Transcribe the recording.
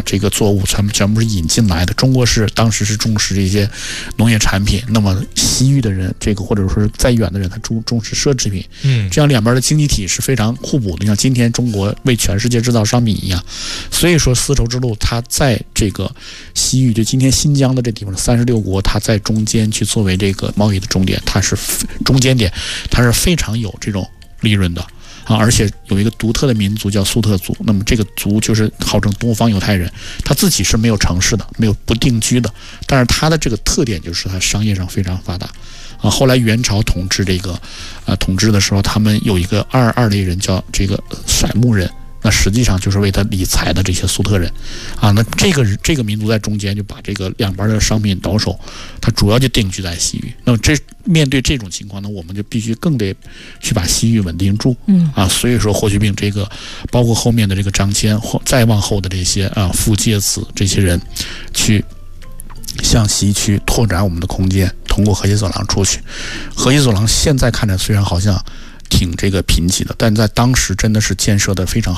这个作物全部是引进来的。中国当时是重视这些农业产品，那么西域的人这个或者说再远的人他重视奢侈品，这样两边的经济体是非常互补的。像今天中国为全世界制造商品一样，所以说丝绸之路它在这个西域，就今天新疆的这地方36国，它在中间去作为这个贸易的终点，它是中间点，它是非常有这种利润的。而且有一个独特的民族叫粟特族，那么这个族就是号称东方犹太人，他自己是没有城市的，没有不定居的，但是他的这个特点就是他商业上非常发达。后来元朝统治统治的时候，他们有一个二类人叫这个甩木人，那实际上就是为他理财的这些粟特人那这个民族在中间就把这个两边的商品倒手，它主要就定居在西域。那么面对这种情况呢，我们就必须更得去把西域稳定住所以说霍去病这个包括后面的这个张骞再往后的这些傅介子这些人去向西去拓展我们的空间，通过河西走廊出去。河西走廊现在看着虽然好像挺这个贫瘠的，但在当时真的是建设的非常好。